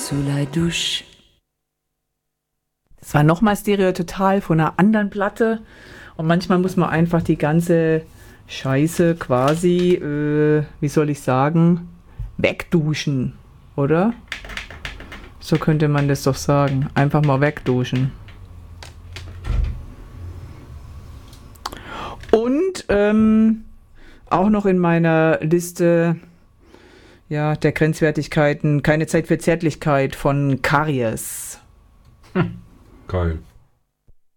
sous la douche. Das war nochmal Stereo Total von einer anderen Platte. Und manchmal muss man einfach die ganze Scheiße quasi, wie soll ich sagen, wegduschen, oder? So könnte man das doch sagen. Einfach mal wegduschen. Und auch noch in meiner Liste der Grenzwertigkeiten keine Zeit für Zärtlichkeit von Karies. Geil.